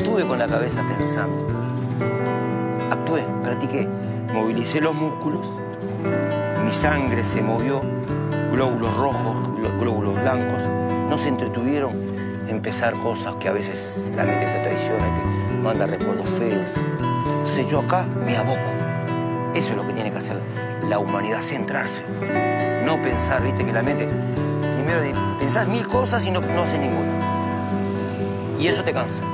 estuve con la cabeza pensando. Actué, practiqué, movilicé los músculos, mi sangre se movió, glóbulos rojos, glóbulos blancos, no se entretuvieron en pensar cosas que a veces la mente te traiciona y te manda recuerdos feos. Entonces yo acá me aboco. Eso es lo que tiene que hacer la humanidad, centrarse. No pensar, viste, que la mente... Primero pensás 1000 cosas y no haces ninguna. Y eso te cansa.